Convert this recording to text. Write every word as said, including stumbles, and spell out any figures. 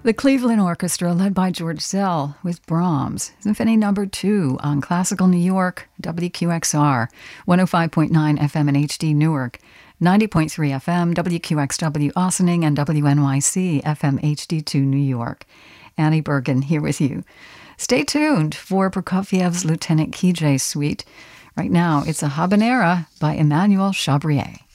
The Cleveland Orchestra, led by George Szell, with Brahms, Symphony Number Two on Classical New York, W Q X R, one oh five point nine F M in H D Newark, ninety point three F M, W Q X W Ossining, and W N Y C F M H D two New York. Annie Bergen here with you. Stay tuned for Prokofiev's Lieutenant Kijé Suite. Right now, it's a habanera by Emmanuel Chabrier.